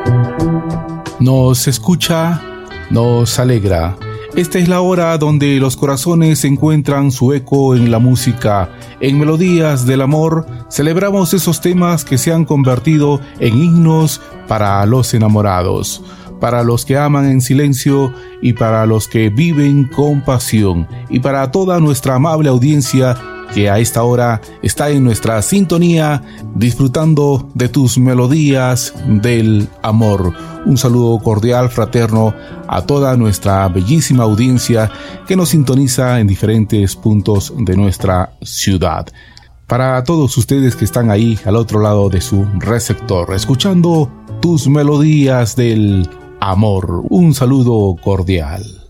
Nos escucha, nos alegra. Esta es la hora donde los corazones encuentran su eco en la música. En Melodías del Amor celebramos esos temas que se han convertido en himnos para los enamorados, para los que aman en silencio y para los que viven con pasión, y para toda nuestra amable audiencia que a esta hora está en nuestra sintonía disfrutando de tus melodías del amor. Un saludo cordial, fraterno, a toda nuestra bellísima audiencia que nos sintoniza en diferentes puntos de nuestra ciudad. Para todos ustedes que están ahí al otro lado de su receptor, escuchando tus melodías del amor, un saludo cordial.